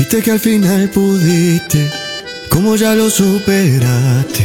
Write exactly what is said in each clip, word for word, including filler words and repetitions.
dijiste que al final pudiste, como ya lo superaste.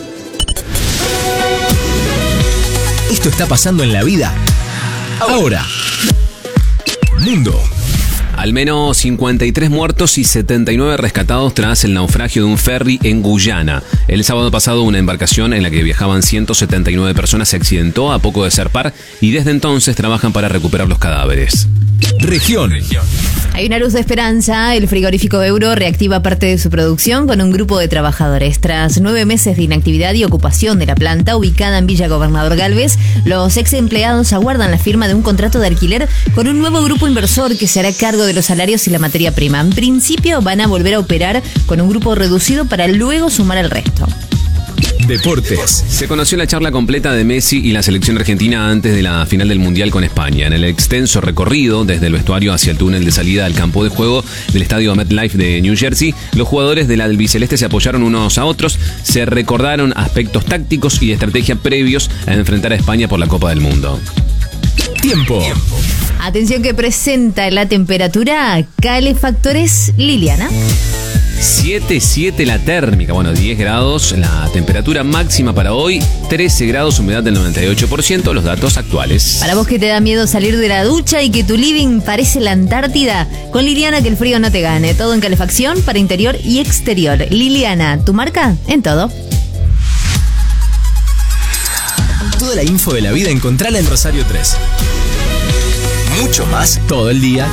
Esto está pasando en la vida ahora. Mundo. Al menos cincuenta y tres muertos y setenta y nueve rescatados tras el naufragio de un ferry en Guyana. El sábado pasado, una embarcación en la que viajaban ciento setenta y nueve personas se accidentó a poco de zarpar y desde entonces trabajan para recuperar los cadáveres. Región. Hay una luz de esperanza. El frigorífico Euro reactiva parte de su producción con un grupo de trabajadores. Tras nueve meses de inactividad y ocupación de la planta ubicada en Villa Gobernador Galvez, los ex empleados aguardan la firma de un contrato de alquiler con un nuevo grupo inversor que se hará cargo de los salarios y la materia prima. En principio van a volver a operar con un grupo reducido para luego sumar el resto. Deportes. Se conoció la charla completa de Messi y la selección argentina antes de la final del Mundial con España. En el extenso recorrido desde el vestuario hacia el túnel de salida al campo de juego del estadio MetLife de New Jersey, los jugadores de la albiceleste se apoyaron unos a otros, se recordaron aspectos tácticos y de estrategia previos a enfrentar a España por la Copa del Mundo. Tiempo. Atención que presenta la temperatura calefactores Liliana. siete siete la térmica, bueno, diez grados la temperatura máxima para hoy, trece grados, humedad del noventa y ocho por ciento, los datos actuales. Para vos que te da miedo salir de la ducha y que tu living parece la Antártida, con Liliana que el frío no te gane, todo en calefacción para interior y exterior. Liliana, tu marca en todo. Toda la info de la vida encontrala en Rosario tres. Mucho más todo el día